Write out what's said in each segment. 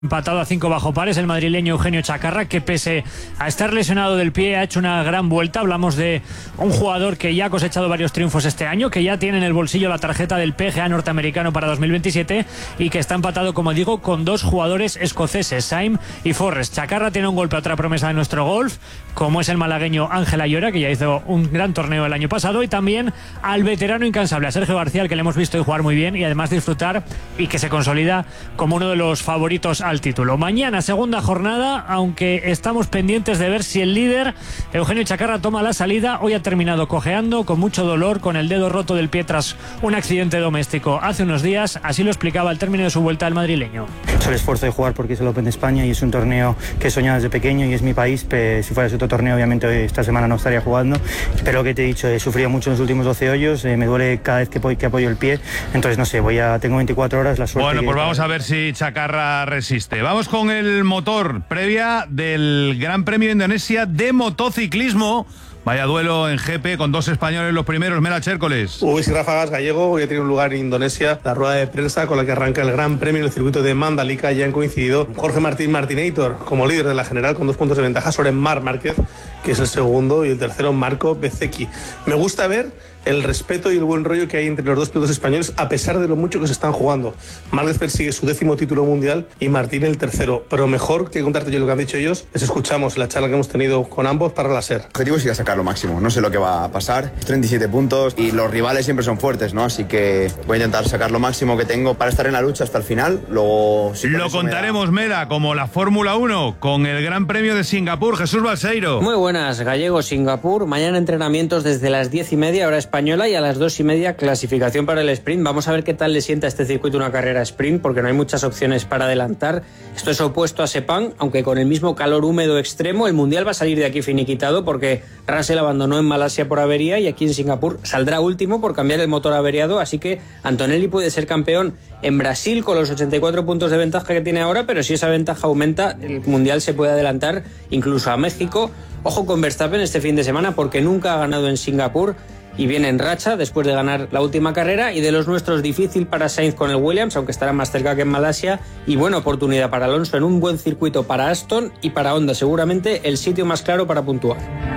Empatado a 5 bajo pares el madrileño Eugenio Chacarra, que pese a estar lesionado del pie ha hecho una gran vuelta. Hablamos de un jugador que ya ha cosechado varios triunfos este año, que ya tiene en el bolsillo la tarjeta del PGA norteamericano para 2027 y que está empatado, como digo, con dos jugadores escoceses, Syme y Forrest. Chacarra tiene un golpe a otra promesa de nuestro golf, como es el malagueño Ángel Ayora, que ya hizo un gran torneo el año pasado, y también al veterano incansable, a Sergio García, al que le hemos visto hoy jugar muy bien y además disfrutar, y que se consolida como uno de los favoritos al título. Mañana, segunda jornada, aunque estamos pendientes de ver si el líder, Eugenio Chacarra, toma la salida. Hoy ha terminado cojeando, con mucho dolor, con el dedo roto del pie tras un accidente doméstico hace unos días. Así lo explicaba al término de su vuelta al madrileño. Es el esfuerzo de jugar porque es el Open de España y es un torneo que he soñado desde pequeño y es mi país. Si fuera otro torneo, obviamente esta semana no estaría jugando, pero lo que te he dicho, he sufrido mucho en los últimos 12 hoyos, me duele cada vez que apoyo el pie, entonces no sé, tengo 24 horas, la suerte. Bueno, pues vamos a ver si Chacarra resiste. Vamos con el motor, previa del Gran Premio de Indonesia de motociclismo. Vaya duelo en GP con dos españoles los primeros. Mera Chércoles. Luis y Ráfagas Gallego hoy ha tenido lugar en Indonesia la rueda de prensa con la que arranca el Gran Premio en el circuito de Mandalika. Ya han coincidido Jorge Martín Martinator como líder de la general con 2 puntos de ventaja sobre Marc Márquez, que es el segundo, y el tercero Marco Bezzecchi. Me gusta ver el respeto y el buen rollo que hay entre los dos pilotos españoles, a pesar de lo mucho que se están jugando. Márquez persigue su 10º título mundial y Martín el tercero. Pero mejor que contarte yo lo que han dicho ellos, les escuchamos la charla que hemos tenido con ambos para la SER. El objetivo es ir a sacar lo máximo, no sé lo que va a pasar. 37 puntos y los rivales siempre son fuertes, ¿no? Así que voy a intentar sacar lo máximo que tengo para estar en la lucha hasta el final. Luego, si lo contaremos, Mera, como la Fórmula 1 con el Gran Premio de Singapur. Jesús Balseiro. Muy buenas, Gallego, Singapur. Mañana entrenamientos desde las 10:30 hora española y a las 2:30 clasificación para el sprint. Vamos a ver qué tal le sienta a este circuito una carrera sprint, porque no hay muchas opciones para adelantar. Esto es opuesto a Sepang, aunque con el mismo calor húmedo extremo. El Mundial va a salir de aquí finiquitado porque Russell abandonó en Malasia por avería y aquí en Singapur saldrá último por cambiar el motor averiado, así que Antonelli puede ser campeón en Brasil con los 84 puntos de ventaja que tiene ahora, pero si esa ventaja aumenta, el Mundial se puede adelantar incluso a México. Ojo con Verstappen este fin de semana porque nunca ha ganado en Singapur y viene en racha después de ganar la última carrera. Y de los nuestros, difícil para Sainz con el Williams, aunque estará más cerca que en Malasia, y buena oportunidad para Alonso en un buen circuito para Aston y para Honda, seguramente el sitio más claro para puntuar.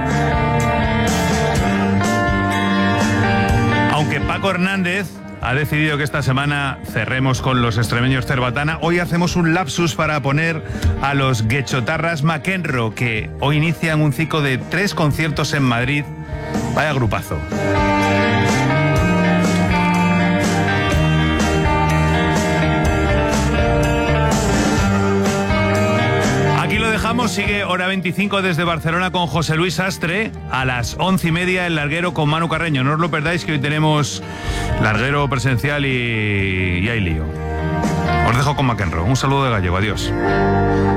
Aunque Paco Hernández ha decidido que esta semana cerremos con los extremeños Cerbatana, hoy hacemos un lapsus para poner a los Guechotarras McEnroe, que hoy inician un ciclo de 3 conciertos en Madrid. Vaya grupazo. Aquí lo dejamos. Sigue Hora 25 desde Barcelona con José Luis Astre. A las 11:30 el larguero con Manu Carreño. No os lo perdáis, que hoy tenemos larguero presencial y hay lío. Os dejo con McEnroe. Un saludo de Gallego. Adiós.